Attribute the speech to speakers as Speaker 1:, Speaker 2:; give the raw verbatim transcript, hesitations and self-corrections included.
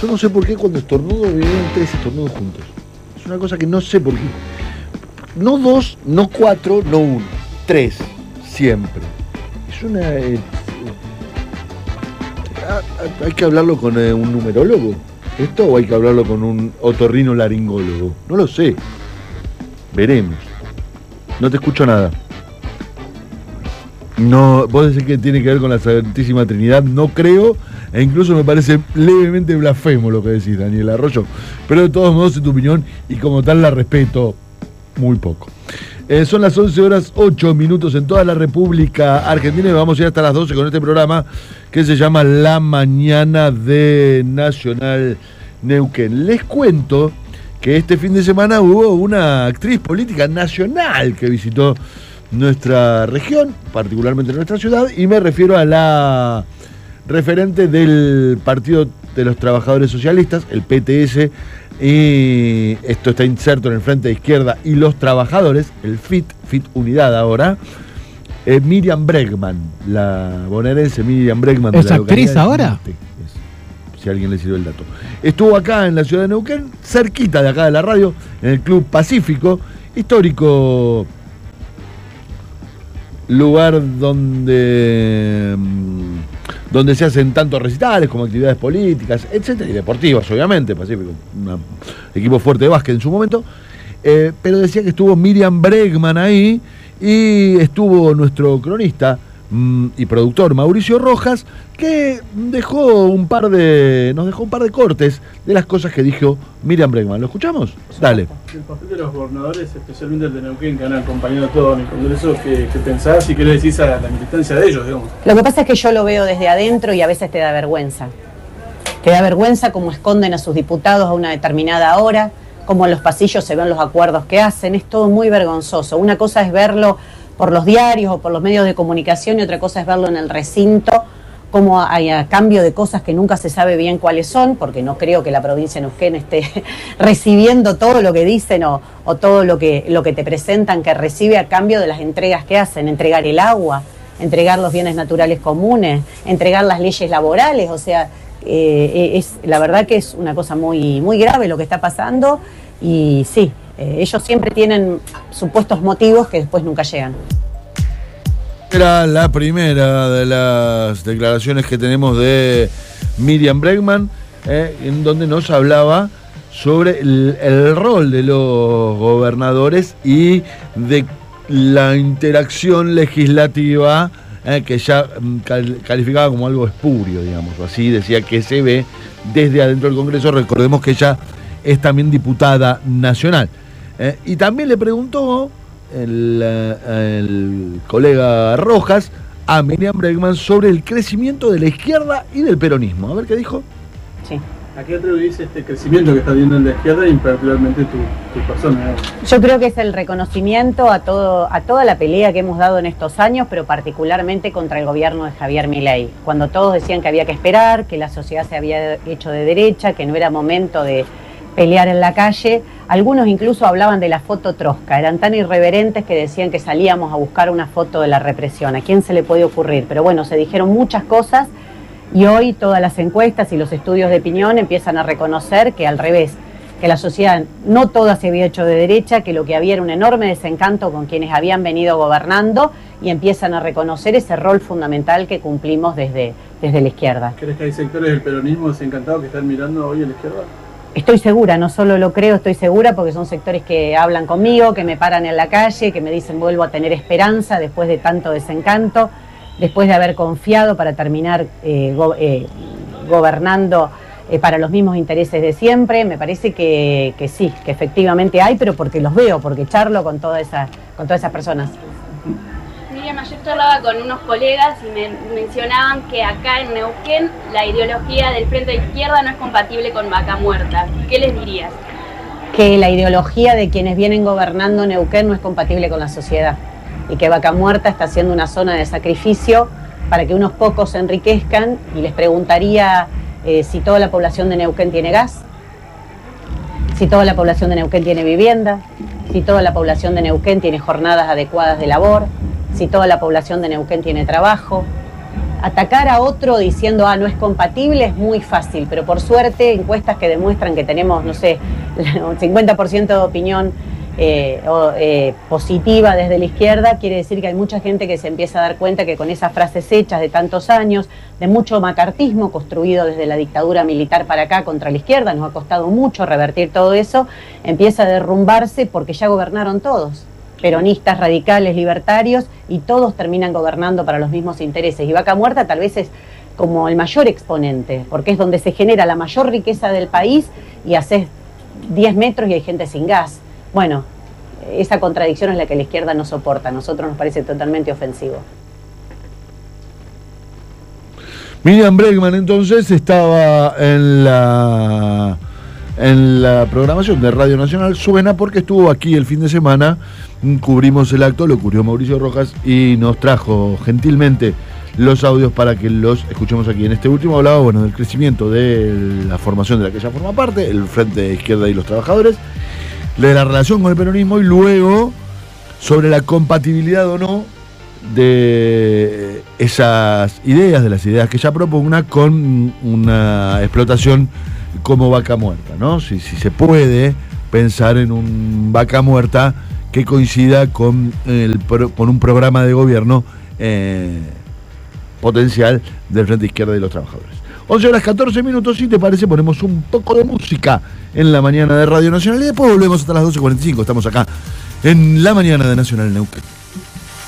Speaker 1: Yo no sé por qué cuando estornudo me vienen tres estornudos juntos. Es una cosa que no sé por qué. No dos, no cuatro, no uno. Tres. Siempre. Es una... Eh, ¿Hay que hablarlo con eh, un numerólogo? ¿Esto o hay que hablarlo con un otorrinolaringólogo? No lo sé. Veremos. No te escucho nada. No, vos decís que tiene que ver con la Santísima Trinidad, no creo, e incluso me parece levemente blasfemo lo que decís, Daniel Arroyo, pero de todos modos es tu opinión y como tal la respeto muy poco. Eh, son las once horas ocho minutos en toda la República Argentina y vamos a ir hasta las doce con este programa que se llama La Mañana de Nacional Neuquén. Les cuento que este fin de semana hubo una actriz política nacional que visitó nuestra región, particularmente nuestra ciudad, y me refiero a la referente del Partido de los Trabajadores Socialistas, el P T S, y esto está inserto en el Frente de Izquierda y los Trabajadores, el F I T, F I T Unidad ahora, eh, Miriam Bregman, la bonaerense Miriam Bregman.
Speaker 2: ¿Es actriz ahora?
Speaker 1: Es, si a alguien le sirve el dato. Estuvo acá en la ciudad de Neuquén, cerquita de acá de la radio, en el Club Pacífico, histórico lugar donde, donde se hacen tantos recitales como actividades políticas, etcétera, y deportivas, obviamente, Pacífico, un equipo fuerte de básquet en su momento, eh, pero decía que estuvo Miriam Bregman ahí y estuvo nuestro cronista mmm, y productor Mauricio Rojas, que dejó un par de, nos dejó un par de cortes de las cosas que dijo Miriam Bregman. ¿Lo escuchamos? Dale.
Speaker 3: El papel de los gobernadores, especialmente el de Neuquén, que han acompañado todo en el Congreso, ¿qué, qué pensás y qué le decís a la militancia de ellos, digamos?
Speaker 4: Lo que pasa es que yo lo veo desde adentro y a veces te da vergüenza. Te da vergüenza cómo esconden a sus diputados a una determinada hora, cómo en los pasillos se ven los acuerdos que hacen, es todo muy vergonzoso. Una cosa es verlo por los diarios o por los medios de comunicación y otra cosa es verlo en el recinto, como hay a cambio de cosas que nunca se sabe bien cuáles son, porque no creo que la provincia de Neuquén esté recibiendo todo lo que dicen o, o todo lo que, lo que te presentan que recibe a cambio de las entregas que hacen, entregar el agua, entregar los bienes naturales comunes, entregar las leyes laborales, o sea, eh, es, la verdad que es una cosa muy, muy grave lo que está pasando y sí, eh, ellos siempre tienen supuestos motivos que después nunca llegan.
Speaker 1: Era la primera de las declaraciones que tenemos de Miriam Bregman, eh, en donde nos hablaba sobre el, el rol de los gobernadores y de la interacción legislativa, eh, que ya cal, calificaba como algo espurio, digamos, así decía que se ve desde adentro del Congreso. Recordemos que ella es también diputada nacional. Eh, y también le preguntó El, el colega Rojas a Miriam Bregman sobre el crecimiento de la izquierda y del peronismo. A ver qué dijo.
Speaker 4: Sí.
Speaker 3: ¿A qué atribuís este crecimiento que está viendo en la izquierda y particularmente tu, tu persona, ¿no?
Speaker 4: Yo creo que es el reconocimiento a todo, a toda la pelea que hemos dado en estos años, pero particularmente contra el gobierno de Javier Milei. Cuando todos decían que había que esperar, que la sociedad se había hecho de derecha, que no era momento de pelear en la calle. Algunos incluso hablaban de la foto trosca, eran tan irreverentes que decían que salíamos a buscar una foto de la represión. ¿A quién se le puede ocurrir? Pero bueno, se dijeron muchas cosas y hoy todas las encuestas y los estudios de opinión empiezan a reconocer que al revés, que la sociedad no toda se había hecho de derecha, que lo que había era un enorme desencanto con quienes habían venido gobernando y empiezan a reconocer ese rol fundamental que cumplimos desde, desde la izquierda.
Speaker 3: ¿Crees que hay sectores del peronismo desencantados que están mirando hoy a la izquierda?
Speaker 4: Estoy segura, no solo lo creo, estoy segura porque son sectores que hablan conmigo, que me paran en la calle, que me dicen vuelvo a tener esperanza después de tanto desencanto, después de haber confiado para terminar eh, go eh, gobernando eh, para los mismos intereses de siempre. Me parece que, que sí, que efectivamente hay, pero porque los veo, porque charlo con, toda esa, con todas esas personas.
Speaker 5: Miriam, ayer charlaba con unos colegas y me mencionaban que acá en Neuquén la ideología del Frente de Izquierda no es compatible con Vaca Muerta. ¿Qué les dirías?
Speaker 4: Que la ideología de quienes vienen gobernando Neuquén no es compatible con la sociedad y que Vaca Muerta está siendo una zona de sacrificio para que unos pocos se enriquezcan, y les preguntaría eh, si toda la población de Neuquén tiene gas, si toda la población de Neuquén tiene vivienda, si toda la población de Neuquén tiene jornadas adecuadas de labor, si toda la población de Neuquén tiene trabajo. Atacar a otro diciendo, ah, no es compatible, es muy fácil, pero por suerte encuestas que demuestran que tenemos, no sé, un cincuenta por ciento de opinión eh, o, eh, positiva desde la izquierda, quiere decir que hay mucha gente que se empieza a dar cuenta que con esas frases hechas de tantos años, de mucho macartismo construido desde la dictadura militar para acá contra la izquierda, nos ha costado mucho revertir todo eso, empieza a derrumbarse porque ya gobernaron todos. Peronistas, radicales, libertarios, y todos terminan gobernando para los mismos intereses. Y Vaca Muerta tal vez es como el mayor exponente, porque es donde se genera la mayor riqueza del país y haces diez metros y hay gente sin gas. Bueno, esa contradicción es la que la izquierda no soporta. A nosotros nos parece totalmente ofensivo.
Speaker 1: Miriam Bregman entonces estaba en la... en la programación de Radio Nacional. Suena porque estuvo aquí el fin de semana, cubrimos el acto, lo cubrió Mauricio Rojas y nos trajo gentilmente los audios para que los escuchemos aquí. En este último hablaba, bueno, del crecimiento de la formación de la que ella forma parte, el Frente de Izquierda y los Trabajadores, de la relación con el peronismo y luego sobre la compatibilidad o no de esas ideas, de las ideas que ella propugna con una explotación como Vaca Muerta, ¿no? Si, si se puede pensar en un Vaca Muerta que coincida con, el, con un programa de gobierno eh, potencial del Frente Izquierda y los Trabajadores. once horas catorce minutos, si te parece, ponemos un poco de música en la mañana de Radio Nacional y después volvemos hasta las doce cuarenta y cinco. Estamos acá en la mañana de Nacional Neuquén.